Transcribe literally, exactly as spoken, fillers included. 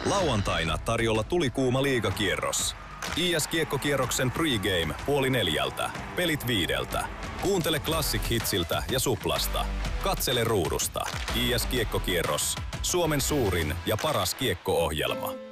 Lauantaina tarjolla tulikuuma liigakierros. I S-kiekkokierroksen pregame puoli neljältä, pelit viideltä. Kuuntele Classic Hitsiltä ja Suplasta. Katsele ruudusta. I S-kiekkokierros, Suomen suurin ja paras kiekko-ohjelma.